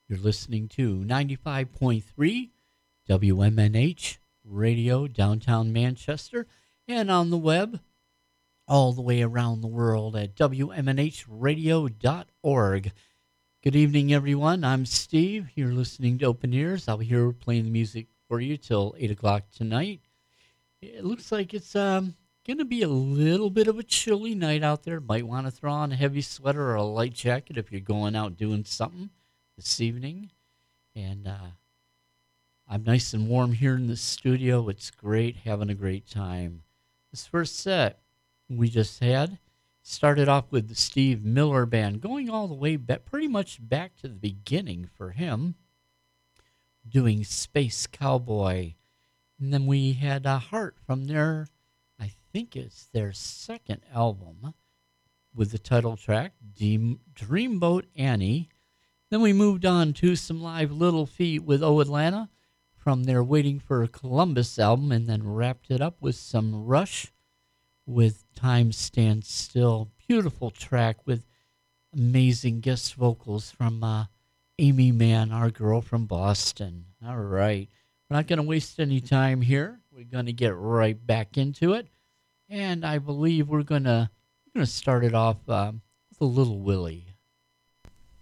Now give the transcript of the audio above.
You're listening to 95.3 WMNH Radio, downtown Manchester, and on the web all the way around the world at WMNHradio.org. Good evening, everyone. I'm Steve. You're listening to Open Ears. I'll be here playing the music for you till 8 o'clock tonight. It looks like it's going to be a little bit of a chilly night out there. Might want to throw on a heavy sweater or a light jacket if you're going out doing something this evening. And I'm nice and warm here in the studio. It's great, having a great time. This first set we just had started off with the Steve Miller Band, going all the way back, pretty much back to the beginning for him, doing Space Cowboy. And then we had Heart from their, I think it's their second album, with the title track, Dreamboat Annie. Then we moved on to some live Little Feat with Oh Atlanta from their Waiting for Columbus album, and then wrapped it up with some Rush with Time Stands Still. Beautiful track with amazing guest vocals from Amy Mann, our girl from Boston. All right. We're not going to waste any time here. We're going to get right back into it. And I believe we're going to start it off with a Little Willie.